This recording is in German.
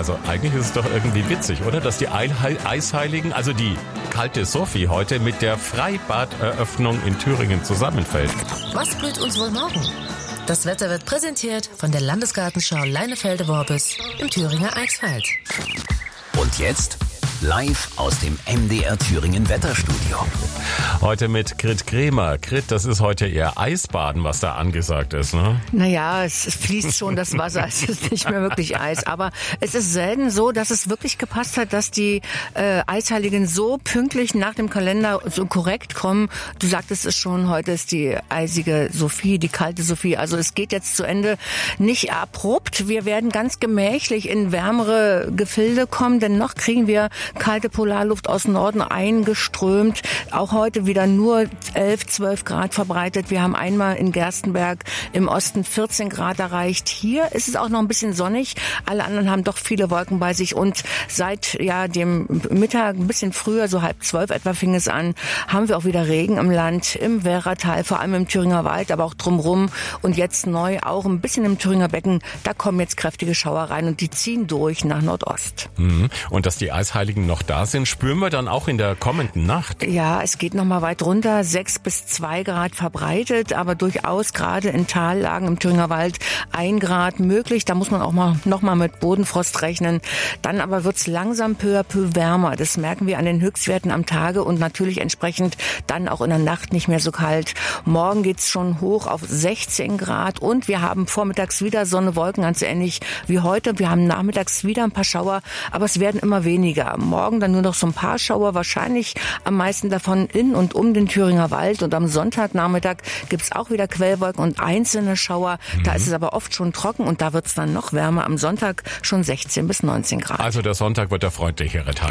Also eigentlich ist es doch irgendwie witzig, oder? Dass die Eisheiligen, also die kalte Sophie heute mit der Freibaderöffnung in Thüringen zusammenfällt. Was blüht uns wohl morgen? Das Wetter wird präsentiert von der Landesgartenschau Leinefelde-Worbis im Thüringer Eichsfeld. Und jetzt live aus dem MDR Thüringen Wetterstudio. Heute mit Grit Kremer. Grit, das ist heute eher Eisbaden, was da angesagt ist, ne? Naja, es fließt schon das Wasser, es ist nicht mehr wirklich Eis. Aber es ist selten so, dass es wirklich gepasst hat, dass die Eisheiligen so pünktlich nach dem Kalender so korrekt kommen. Du sagtest es schon, heute ist die eisige Sophie, die kalte Sophie. Also es geht jetzt zu Ende nicht abrupt. Wir werden ganz gemächlich in wärmere Gefilde kommen, denn noch kriegen wir kalte Polarluft aus Norden eingeströmt. Auch heute wieder nur 11, 12 Grad verbreitet. Wir haben einmal in Gerstenberg im Osten 14 Grad erreicht. Hier ist es auch noch ein bisschen sonnig. Alle anderen haben doch viele Wolken bei sich. Und seit dem Mittag, ein bisschen früher, so 11:30 etwa fing es an, haben wir auch wieder Regen im Land, im Werratal, vor allem im Thüringer Wald, aber auch drumherum. Und jetzt neu auch ein bisschen im Thüringer Becken. Da kommen jetzt kräftige Schauer rein und die ziehen durch nach Nordost. Und dass die Eisheiligen noch da sind, spüren wir dann auch in der kommenden Nacht. Ja, es geht noch mal weit runter, 6 bis 2 Grad verbreitet, aber durchaus gerade in Tallagen im Thüringer Wald 1 Grad möglich. Da muss man auch noch mal mit Bodenfrost rechnen. Dann aber wird's langsam peu à peu wärmer. Das merken wir an den Höchstwerten am Tage und natürlich entsprechend dann auch in der Nacht nicht mehr so kalt. Morgen geht's schon hoch auf 16 Grad und wir haben vormittags wieder Sonne, Wolken, ganz ähnlich wie heute. Wir haben nachmittags wieder ein paar Schauer, aber es werden immer weniger. Morgen dann nur noch so ein paar Schauer, wahrscheinlich am meisten davon in und um den Thüringer Wald. Und am Sonntagnachmittag gibt's auch wieder Quellwolken und einzelne Schauer. Da ist es aber oft schon trocken und da wird's dann noch wärmer. Am Sonntag schon 16 bis 19 Grad. Also der Sonntag wird der freundlichere Tag.